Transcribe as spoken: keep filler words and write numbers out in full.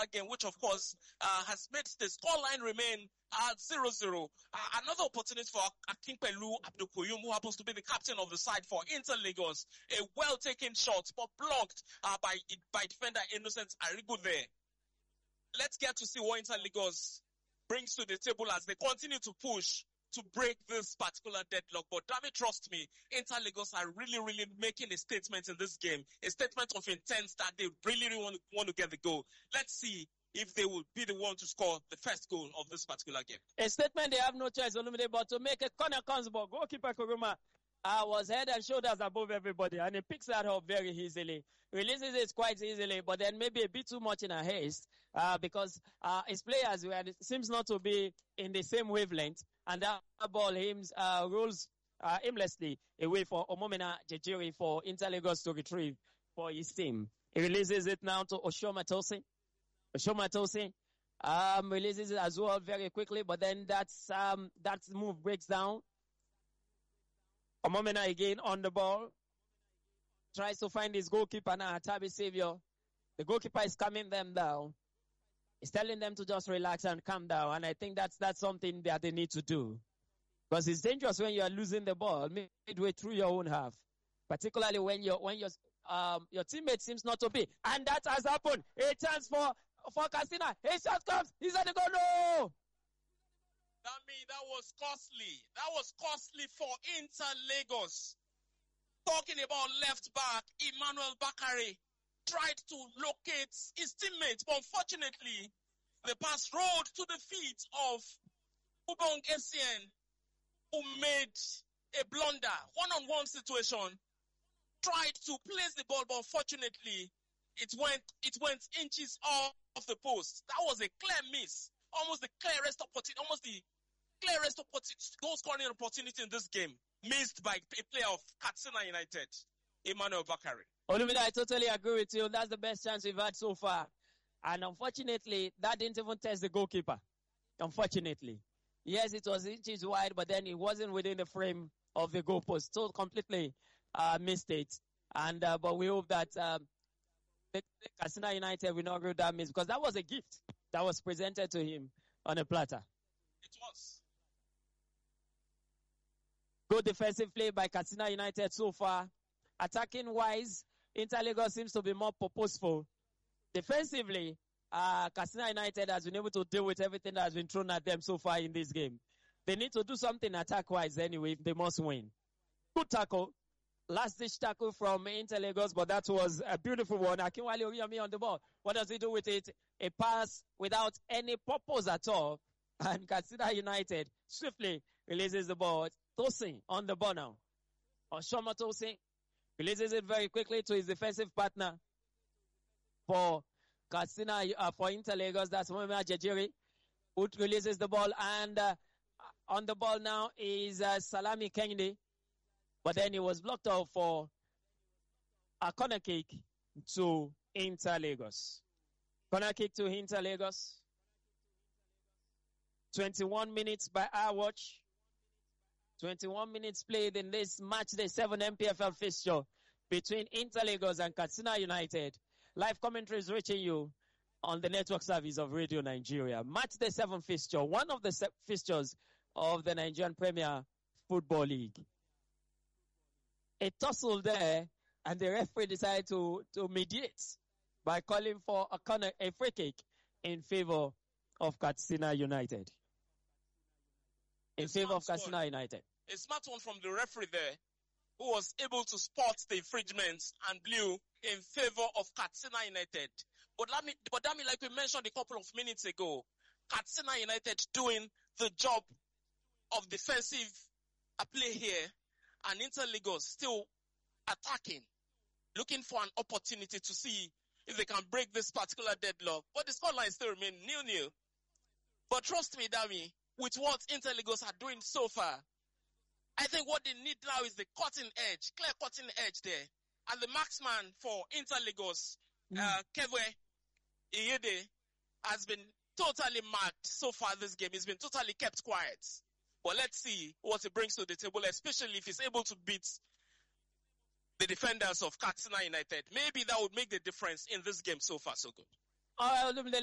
particular game, which of course uh, has made the scoreline remain at zero zero. Uh, another opportunity for Akinpelu Abdulkoyum, who happens to be the captain of the side for Inter Lagos. A well-taken shot, but blocked uh, by by defender Innocent Arigu there. Let's get to see what Inter Lagos brings to the table as they continue to push to break this particular deadlock. But damn it, trust me, Inter Lagos are really, really making a statement in this game. A statement of intent that they really, really want to, want to get the goal. Let's see if they will be the one to score the first goal of this particular game. A statement they have no choice, Olumide, but to make a corner comes ball. Goalkeeper Kuruma uh, was head and shoulders above everybody, and he picks that up very easily. Releases it quite easily, but then maybe a bit too much in a haste uh, because uh, his players were, seems not to be in the same wavelength, and that ball aims, uh, rolls uh, aimlessly away for Omomena Jejiri for Inter Lagos to retrieve for his team. He releases it now to Oshoma Tosin. Oshoma Tosin um, releases it as well very quickly, but then that's um, that move breaks down. Omomena again on the ball. Tries to find his goalkeeper now, Tabi Savior. The goalkeeper is calming them down. He's telling them to just relax and calm down. And I think that's that's something that they need to do. Because it's dangerous when you are losing the ball midway through your own half. Particularly when your when your um your teammate seems not to be. And that has happened. A chance for for Katsina. A shot comes. He's at the goal. No! That means that was costly. That was costly for Inter Lagos. Talking about left back, Emmanuel Bakare tried to locate his teammates, but unfortunately, the pass rolled to the feet of Ubong Essien, who made a blunder, one-on-one situation, tried to place the ball, but unfortunately, it went it went inches off the post. That was a clear miss, almost the clearest opportunity, almost the clearest opportunity, goal scoring opportunity in this game, missed by a player of Katsina United, Emmanuel Bakare. Olumide, I totally agree with you. That's the best chance we've had so far. And unfortunately, that didn't even test the goalkeeper. Unfortunately. Yes, it was inches wide, but then it wasn't within the frame of the goalpost. So completely uh, missed it. And uh, but we hope that um, Katsina United will not grow that miss, because that was a gift that was presented to him on a platter. It was. Good defensive play by Katsina United so far. Attacking wise, Inter Lagos seems to be more purposeful. Defensively, uh, Katsina United has been able to deal with everything that has been thrown at them so far in this game. They need to do something attack wise anyway if they must win. Good tackle. Last ditch tackle from Inter Lagos, but that was a beautiful one. Akinwale Oriyami on the ball. What does he do with it? A pass without any purpose at all. And Katsina United swiftly releases the ball. Tosin on the ball now. Oshoma Tosin releases it very quickly to his defensive partner for Katsina, uh, for Inter Lagos. That's Omomena Jejiri, who releases the ball. And uh, on the ball now is uh, Salami Kende. But then he was blocked out for a corner kick to Inter Lagos. Corner kick to Inter Lagos. twenty-one minutes by our watch. twenty-one minutes played in this match day seven M P F L fixture between Inter Lagos and Katsina United. Live commentary is reaching you on the network service of Radio Nigeria. Match day seven fixture, one of the se- fixtures of the Nigerian Premier Football League. A tussle there, and the referee decided to, to mediate by calling for a corner, a free kick in favor of Katsina United. In favor of Katsina one. United. A smart one from the referee there, who was able to spot the infringements and blew in favor of Katsina United. But let me, but let me, like we mentioned a couple of minutes ago, Katsina United doing the job of defensive play here, and Inter Lagos still attacking, looking for an opportunity to see if they can break this particular deadlock. But the scoreline still remains nil-nil. But trust me, Dami, with what Inter Lagos are doing so far, I think what they need now is the cutting edge, clear cutting edge there. And the marksman for Inter Lagos, mm. uh, Kevwe Iyede, has been totally marked so far this game. He's been totally kept quiet. But let's see what he brings to the table, especially if he's able to beat the defenders of Katsina United. Maybe that would make the difference in this game so far so good. All right,